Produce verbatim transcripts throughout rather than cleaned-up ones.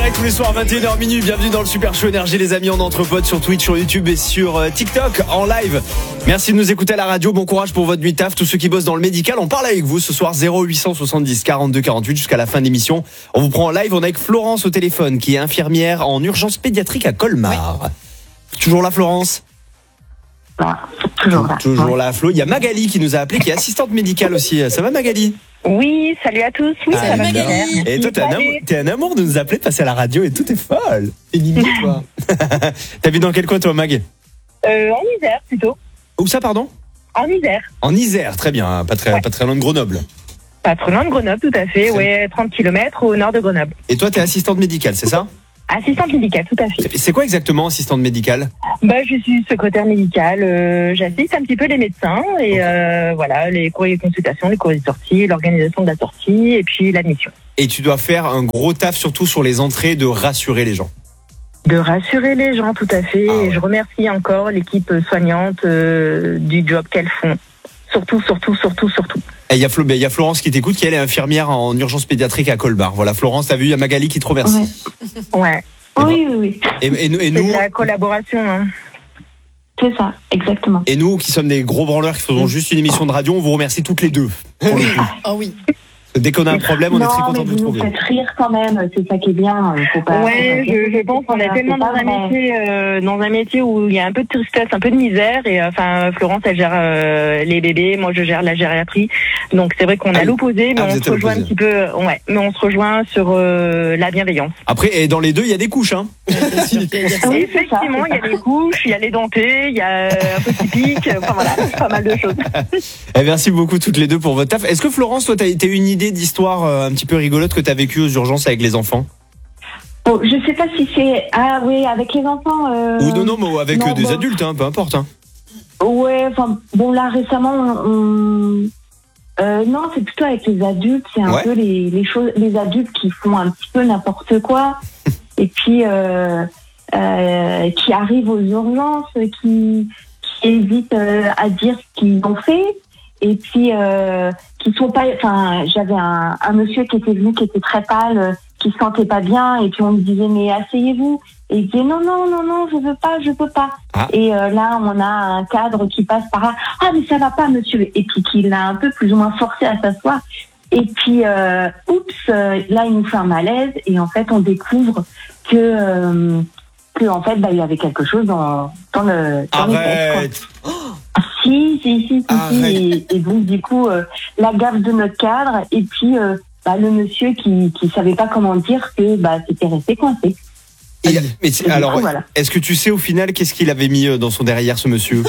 Tous les soirs vingt et une heures minuit, bienvenue dans le Super Show Énergie les amis, on est entre potes sur Twitch, sur YouTube et sur euh, TikTok en live. Merci de nous écouter à la radio, bon courage pour votre nuit de taf. Tous ceux qui bossent dans le médical, on parle avec vous ce soir zéro huit cent soixante-dix quarante-deux quarante-huit jusqu'à la fin de l'émission. On vous prend en live, on est avec Florence au téléphone qui est infirmière en urgence pédiatrique à Colmar. Oui. Toujours là Florence? Ah, toujours là. Toujours là Flo. Il y a Magali qui nous a appelé, qui est assistante médicale aussi. Ça va Magali? Oui, salut à tous. Oui, ah, ça va bien. Magali. Et toi, t'es un, amour, t'es un amour de nous appeler, de passer à la radio et tout est folle. T'es mimi, toi. T'habites dans quel coin, toi, Mag? euh, En Isère, plutôt. Où ça, pardon? En Isère. En Isère, très bien. Pas très, ouais. pas très loin de Grenoble. Pas très loin de Grenoble, tout à fait. Ouais, trente kilomètres au nord de Grenoble. Et toi, t'es assistante médicale, c'est ça? Assistante médicale, tout à fait. C'est quoi exactement assistante médicale? Bah, je suis secrétaire médicale. Euh, j'assiste un petit peu les médecins et okay. euh, voilà, les courriers de consultation, les courriers de sortie, l'organisation de la sortie et puis l'admission. Et tu dois faire un gros taf surtout sur les entrées de rassurer les gens. De rassurer les gens, tout à fait. Ah ouais. Et je remercie encore l'équipe soignante euh, du job qu'elles font. Surtout, surtout, surtout, surtout. Il y a Flo, il y a Florence qui t'écoute, qui elle est infirmière en urgence pédiatrique à Colmar. Voilà, Florence, t'as vu, il y a Magali qui te remercie. Ouais. ouais. Oui, oui, oui. Et, et, et, et nous, c'est de la collaboration. Hein. C'est ça, exactement. Et nous, qui sommes des gros branleurs qui faisons juste une émission de radio, on vous remercie toutes les deux. Pour le coup. Oh oui. Dès qu'on a un problème, on non, est très content de vous trouver. Vous faites rire quand même, c'est ça qui est bien. Faut pas, ouais, je, je pense qu'on est tellement dans un métier, euh, dans un métier où il y a un peu de tristesse, un peu de misère. Et enfin, Florence, elle gère euh, les bébés, moi je gère la gériatrie. Donc c'est vrai qu'on ah, a l'opposé, mais ah, on se rejoint un petit peu. Ouais, mais on se rejoint sur euh, la bienveillance. Après, et dans les deux, il y a des couches, hein. Oui, effectivement, il y a des couches, il y a les dentés, il y a un peu typique. Enfin voilà, pas mal de choses. Et merci beaucoup toutes les deux pour votre taf. Est-ce que Florence, toi, t'as eu une idée d'histoire euh, un petit peu rigolote que tu as vécue aux urgences avec les enfants? Oh, je sais pas si c'est... Ah oui, avec les enfants... Euh... Ou non, non, mais avec non, des bon... adultes, hein, peu importe. Hein. Ouais, enfin, bon là, récemment, on... Euh, non, c'est plutôt avec les adultes, c'est un ouais. peu les, les choses, les adultes qui font un petit peu n'importe quoi, et puis euh, euh, qui arrivent aux urgences, qui, qui hésitent euh, à dire ce qu'ils ont fait, et puis euh, qui sont pas. Enfin, j'avais un, un monsieur qui était venu, qui était très pâle, qui se sentait pas bien, et puis on me disait mais asseyez-vous. Et il disait non, non, non, non, je veux pas, je peux pas. Ah. Et euh, là, on a un cadre qui passe par là. Ah, mais ça va pas, monsieur. Et puis qui l'a un peu plus ou moins forcé à s'asseoir. Et puis, euh, oups, euh, là, il nous fait un malaise. Et en fait, on découvre que, euh, que en fait, bah, il y avait quelque chose dans, dans le dans Arrête. les fesses, quoi. Ah, si, si, si, si, si. Et, et donc, du coup, euh, la gaffe de notre cadre. Et puis, euh, bah, le monsieur qui qui savait pas comment dire que bah, c'était resté coincé. Et, mais alors, coup, voilà. Est-ce que tu sais au final qu'est-ce qu'il avait mis dans son derrière, ce monsieur?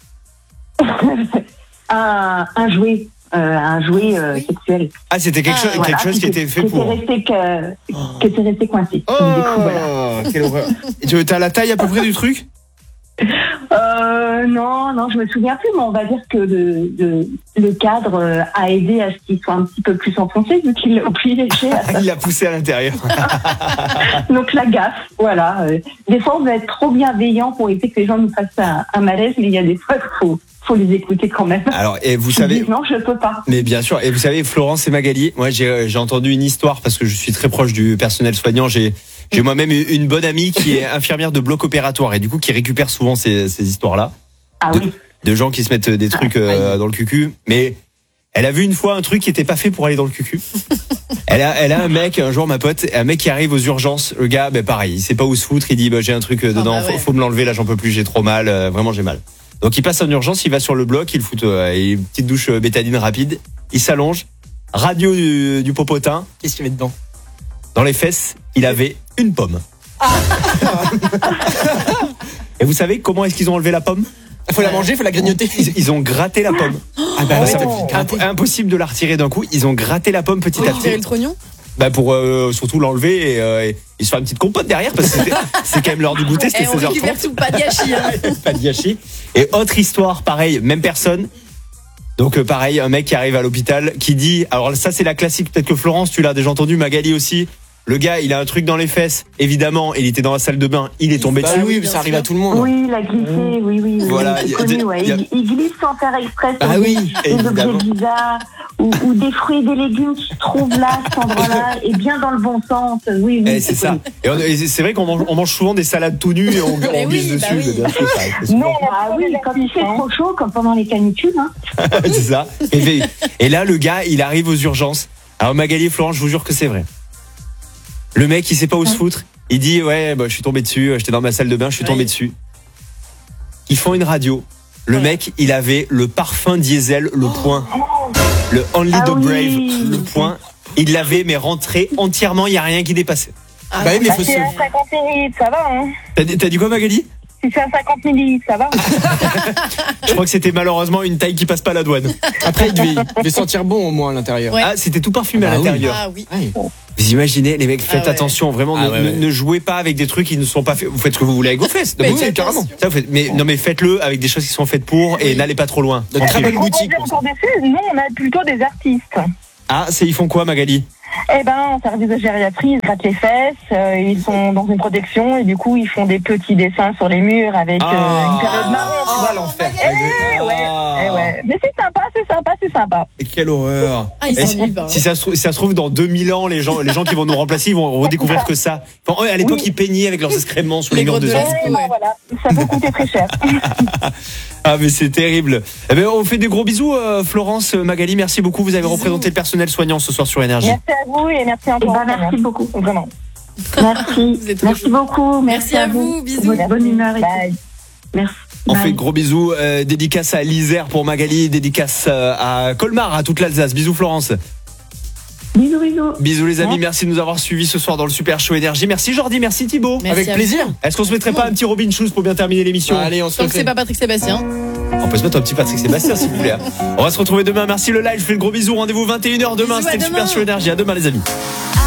un, un jouet, euh, un jouet euh, sexuel. Ah, c'était quelque, ah, chose, voilà, quelque chose qui était fait qui pour. Était resté que, oh. Qui était resté coincé. Oh, du coup, voilà. Quelle horreur. Et tu as la taille à peu près du truc? Euh, non, non, je me souviens plus, mais on va dire que le, le, le cadre a aidé à ce qu'il soit un petit peu plus enfoncé, vu qu'il l'a obligé à Il l'a poussé à l'intérieur. Donc la gaffe, voilà. Des fois, on va être trop bienveillant pour éviter que les gens nous fassent un, un malaise, mais il y a des fois qu'il faut, faut les écouter quand même. Alors, et vous savez. Non, je peux pas. Mais bien sûr. Et vous savez, Florence et Magali, moi, j'ai, j'ai entendu une histoire parce que je suis très proche du personnel soignant. J'ai, J'ai moi-même une bonne amie qui est infirmière de bloc opératoire et du coup qui récupère souvent ces, ces histoires-là. Ah de, oui. de gens qui se mettent des trucs euh, dans le cucu. Mais elle a vu une fois un truc qui était pas fait pour aller dans le cucu. Elle a, elle a un mec, un jour ma pote, un mec qui arrive aux urgences. Le gars, ben pareil, il sait pas où se foutre. Il dit, bah, j'ai un truc dedans, ah bah ouais. faut, faut me l'enlever là, j'en peux plus, j'ai trop mal, euh, vraiment j'ai mal. Donc il passe en urgence, il va sur le bloc, il fout euh, une petite douche bétadine rapide. Il s'allonge, radio du, du popotin. Qu'est-ce qu'il met dedans? Dans les fesses, il avait une pomme. Ah. Et vous savez comment est-ce qu'ils ont enlevé la pomme? Il faut la manger, il faut la grignoter. Ils, ils ont gratté la pomme. Ah bah, oh. imp- impossible de la retirer d'un coup. Ils ont gratté la pomme petit à petit. Le trognon bah pour euh, surtout l'enlever et, euh, et se faire une petite compote derrière parce que c'est quand même l'heure du goûter. C'était et on seize heures trente. récupère tout, pas de gâchis. Hein. Pas de gâchis. Et autre histoire, pareil, même personne. Donc euh, pareil, un mec qui arrive à l'hôpital qui dit, alors ça c'est la classique, peut-être que Florence tu l'as déjà entendu, Magali aussi. Le gars, il a un truc dans les fesses, évidemment, il était dans la salle de bain, il est tombé bah dessus. Oui, ça arrive à tout le monde. Oui, il a glissé, oui, oui. Voilà, oui, y a, connu, y a, ouais. y a... il, il glisse sans faire exprès. Ah oui, des objets bizarres. ou, ou des fruits et des légumes qui se trouvent là, à cet endroit-là, et bien dans le bon sens. Oui, oui. Eh, c'est ça. Et, on, et c'est vrai qu'on mange, on mange souvent des salades tout nues et on, on glisse oui, dessus. bah oui. Bien sûr, ça arrive souvent. Non, ah oui, quand il fait trop chaud, comme pendant les canicules. Hein. C'est ça. Et, et là, le gars, il arrive aux urgences. Alors Magali et Florence, je vous jure que c'est vrai. Le mec, il sait pas où se foutre. Il dit ouais, bah, je suis tombé dessus. J'étais dans ma salle de bain, je suis Ouais. tombé dessus. Ils font une radio. Le Ouais. mec, il avait le parfum diesel, le point, le Only Ah the oui. Brave, le point. Il l'avait mais rentré entièrement. Il y a rien qui dépassait. Ah, Bah oui, mais Bah, faut c'est se. à cinquante millilitres, ça va, hein. T'as, dit- t'as dit quoi, Magali? Si c'est à cinquante millilitres, ça va. Je crois que c'était malheureusement une taille qui passe pas à la douane. Après, il devait, il devait sentir bon au moins à l'intérieur. Ouais. Ah, c'était tout parfumé Ah à oui. l'intérieur. Ah oui. Ouais. Vous imaginez, les mecs, faites Ah ouais. attention, vraiment, Ah ne, ouais, ne- ouais. ne jouez pas avec des trucs qui ne sont pas faits. Vous faites ce que vous voulez avec vos fesses. Mais Oui, faites carrément. attention. Ça, vous faites- mais non, mais faites-le avec des choses qui sont faites pour et Oui. n'allez pas trop loin. De très Tranquille. belles Quand on boutiques. dit encore dessus, nous, on a plutôt des artistes. Ah, c'est ils font quoi, Magali? Eh ben, en service de gériatrie, ils grattent les fesses, euh, ils sont dans une protection et du coup, ils font des petits dessins sur les murs avec euh, Ah. une période marron, tu vois. l'enfer. Eh ouais, eh ouais. Mais c'est sympa, c'est sympa, c'est sympa. Quelle horreur. Ah, ils Et s'ennuient si, pas. si ça se trouve, si ça se trouve, dans deux mille ans, les gens, les gens qui vont nous remplacer, ils vont redécouvrir que ça. Enfin, ouais, à l'époque, Oui. ils peignaient avec leurs excréments sur les, Les murs de grottes de gens. la- Eh ben, Ouais. voilà, ça peut coûter très cher. Ah, mais c'est terrible. Eh ben, on fait des gros bisous, euh, Florence, euh, Magali, merci beaucoup. Vous avez Bisous. représenté le personnel soignant ce soir sur Énergie. Merci à vous et merci Eh encore. ben, merci beaucoup. Vraiment. Merci. Vous êtes trop Merci chou. beaucoup. Merci à vous, bisous. Pour votre bonne humeur et Bye. tout. Merci. On Bye. fait de gros bisous, euh, dédicace à l'Isère pour Magali, dédicace euh, à Colmar, à toute l'Alsace. Bisous Florence. Bisous, bisous. Bisous les amis, merci de nous avoir suivis ce soir dans le Super Show Énergie. Merci Jordi, merci Thibaut. Merci Avec à plaisir. Est-ce qu'on se mettrait pas un petit Robin Schulz pour bien terminer l'émission? Allez, on se Tant le que c'est fait. pas Patrick Sébastien. On peut se mettre un petit Patrick Sébastien si vous voulez. On va se retrouver demain, merci le live, je fais le gros bisou, rendez-vous vingt et une heures demain, Bisous, à c'était le Super demain. Show Énergie. À demain les amis.